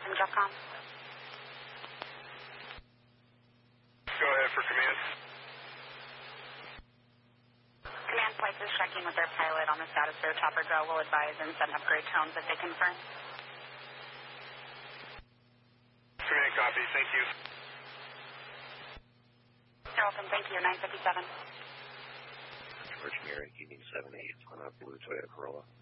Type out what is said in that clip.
system.com. Go ahead for command. Command flight is checking with their pilot on the status of their chopper go. Will advise and send upgrade tones if they confirm. Command copy. Thank you. You're welcome. Thank you. 957. George Mary, Union 78 on a blue Toyota Corolla.